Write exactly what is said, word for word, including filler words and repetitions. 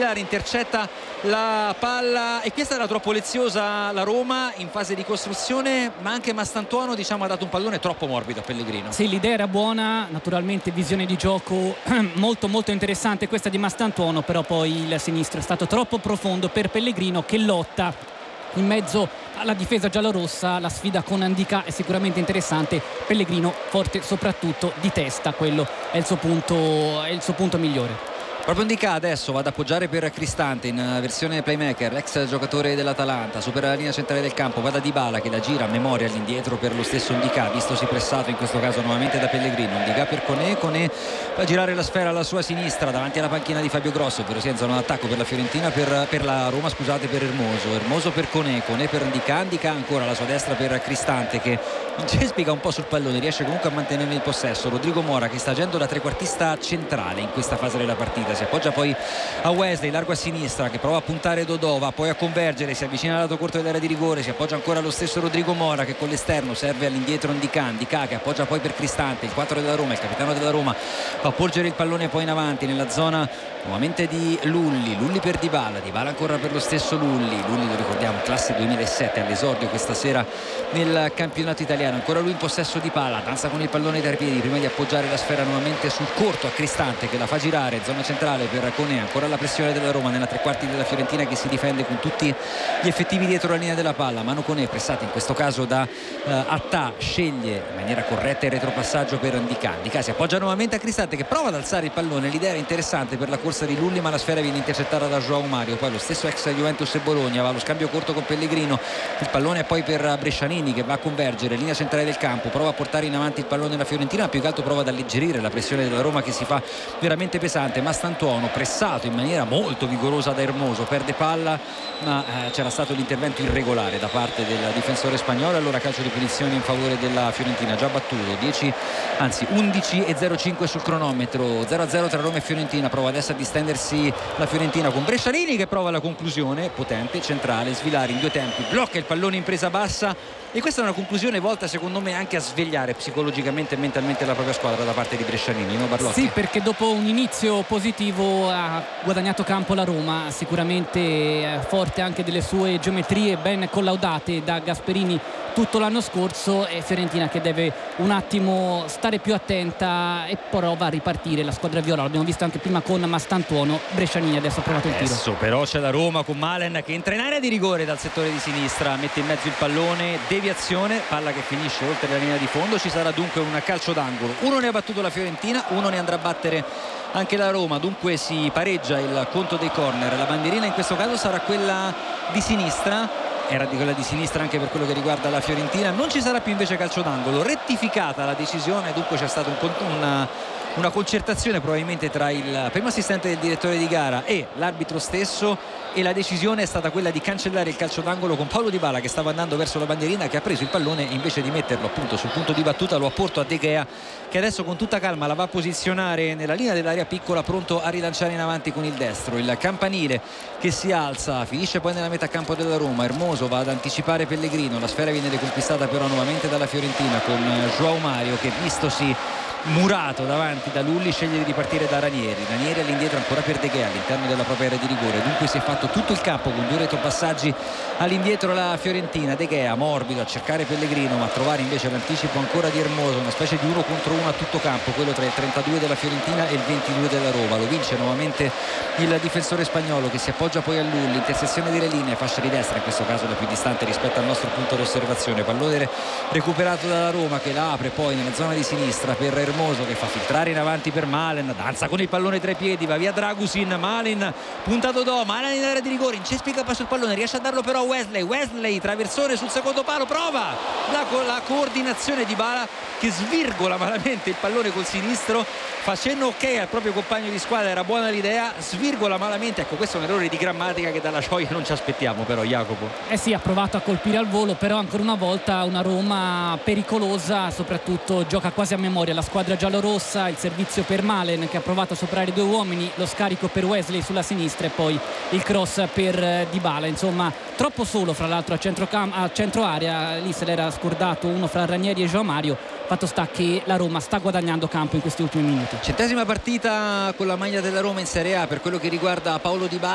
Svilari intercetta la palla e questa era troppo leziosa la Roma in fase di costruzione, ma anche Mastantuono diciamo ha dato un pallone troppo morbido a Pellegrino. Sì, l'idea era buona, naturalmente visione di gioco molto molto interessante questa di Mastantuono, però poi il sinistro è stato troppo profondo per Pellegrino che lotta in mezzo alla difesa giallorossa. La sfida con Ndicà è sicuramente interessante, Pellegrino forte soprattutto di testa, quello è il suo punto, è il suo punto migliore. Proprio Ndicà adesso va ad appoggiare per Cristante in versione playmaker, l'ex giocatore dell'Atalanta, supera la linea centrale del campo, va da Dybala che la gira a memoria all'indietro per lo stesso Ndicà, vistosi pressato in questo caso nuovamente da Pellegrino. Ndicà per Koné, Koné va a girare la sfera alla sua sinistra davanti alla panchina di Fabio Grosso, ovvero sia in zona d'attacco per la Fiorentina, per, per la Roma scusate, per Hermoso, Hermoso per Koné, Koné per Ndicà, Ndicà ancora alla sua destra per Cristante che incespica un po' sul pallone, riesce comunque a mantenere il possesso. Rodrigo Mora che sta agendo da trequartista centrale in questa fase della partita, si appoggia poi a Wesley, largo a sinistra che prova a puntare Dodò, va poi a convergere, si avvicina al lato corto dell'area di rigore, si appoggia ancora allo stesso Rodrigo Mora che con l'esterno serve all'indietro Ndicà, Ndicà che appoggia poi per Cristante, il quattro della Roma, il capitano della Roma, fa porgere il pallone poi in avanti nella zona nuovamente di Lulli, Lulli per Dybala, Dybala ancora per lo stesso Lulli, Lulli lo ricordiamo classe duemilasette all'esordio questa sera nel campionato italiano, ancora lui in possesso di palla, danza con il pallone dai piedi prima di appoggiare la sfera nuovamente sul corto a Cristante che la fa girare, zona centrale per Koné, ancora la pressione della Roma nella tre quarti della Fiorentina che si difende con tutti gli effettivi dietro la linea della palla. Manu Koné pressato in questo caso da uh, Attà, sceglie in maniera corretta il retropassaggio per Ndicà, Ndicà si appoggia nuovamente a Cristante che prova ad alzare il pallone, l'idea era interessante per la corsa di Lulli ma la sfera viene intercettata da João Mario, poi lo stesso ex Juventus e Bologna va allo scambio corto con Pellegrino, il pallone è poi per Brescianini che va a convergere, linea centrale del campo, prova a portare in avanti il pallone la Fiorentina, più che altro prova ad alleggerire la pressione della Roma che si fa veramente pesante. Mastantuono pressato in maniera molto vigorosa da Hermoso, perde palla ma eh, c'era stato l'intervento irregolare da parte del difensore spagnolo, allora calcio di punizione in favore della Fiorentina, già battuto dieci anzi undici e zero cinque sul cronometro, zero a zero tra Roma e Fiorentina. Prova adesso a distendersi la Fiorentina con Brescianini che prova la conclusione potente, centrale, Svilari in due tempi blocca il pallone in presa bassa e questa è una conclusione volta secondo me anche a svegliare psicologicamente e mentalmente la propria squadra da parte di Brescianini, no Barlotti? Sì, perché dopo un inizio positivo ha guadagnato campo la Roma, sicuramente forte anche delle sue geometrie ben collaudate da Gasperini tutto l'anno scorso, e Fiorentina che deve un attimo stare più attenta e prova a ripartire la squadra viola. L'abbiamo visto anche prima con Mastantuono. Brescianini adesso ha provato il tiro. Adesso però c'è la Roma con Malen che entra in area di rigore dal settore di sinistra, mette in mezzo il pallone, deviazione, palla che finisce oltre la linea di fondo. Ci sarà dunque un calcio d'angolo, uno ne ha battuto la Fiorentina, uno ne andrà a battere anche la Roma, dunque si pareggia il conto dei corner. La bandierina in questo caso sarà quella di sinistra, era di quella di sinistra anche per quello che riguarda la Fiorentina, non ci sarà più invece calcio d'angolo, rettificata la decisione, dunque c'è stata un, una, una concertazione probabilmente tra il primo assistente del direttore di gara e l'arbitro stesso, e la decisione è stata quella di cancellare il calcio d'angolo con Paulo Dybala che stava andando verso la bandierina, che ha preso il pallone e invece di metterlo appunto sul punto di battuta lo ha portato a De Gea che adesso con tutta calma la va a posizionare nella linea dell'area piccola, pronto a rilanciare in avanti con il destro. Il campanile che si alza, finisce poi nella metà campo della Roma, Hermoso va ad anticipare Pellegrino, la sfera viene riconquistata però nuovamente dalla Fiorentina con João Mario che vistosi murato davanti da Lulli sceglie di ripartire da Ranieri, Ranieri all'indietro ancora per De Gea all'interno della propria area di rigore, dunque si è fatto tutto il campo con due retropassaggi all'indietro la Fiorentina. De Gea morbido a cercare Pellegrino ma a trovare invece l'anticipo ancora di Hermoso, una specie di uno contro uno a tutto campo, quello tra il trentadue della Fiorentina e il ventidue della Roma. Lo vince nuovamente il difensore spagnolo che si appoggia poi a Lulli, intersezione delle linee, fascia di destra in questo caso da più distante rispetto al nostro punto d'osservazione, pallone recuperato dalla Roma che la apre poi nella zona di sinistra per Hermoso che fa filtrare in avanti per Malen, danza con il pallone tra i piedi, va via Dragusin, Malen puntato do, Malen in area di rigore, incespica poi sul pallone, riesce a darlo però a Wesley, Wesley traversone sul secondo palo, prova la, la coordinazione di Dybala che svirgola malamente il pallone col sinistro, facendo ok al proprio compagno di squadra, era buona l'idea, svirgola malamente, ecco questo è un errore di grammatica che dalla Gioia non ci aspettiamo però Jacopo. Eh sì, ha provato a colpire al volo, però ancora una volta una Roma pericolosa, soprattutto gioca quasi a memoria la squadra giallorossa, il servizio per Malen che ha provato a superare due uomini, lo scarico per Wesley sulla sinistra e poi il cross per Dybala, insomma troppo solo fra l'altro a centro, cam- a centro area, lì se l'era scordato uno fra Ranieri e João Mario. Fatto sta che la Roma sta guadagnando campo in questi ultimi minuti. Centesima partita con la maglia della Roma in Serie A per quello che riguarda Paulo Dybala.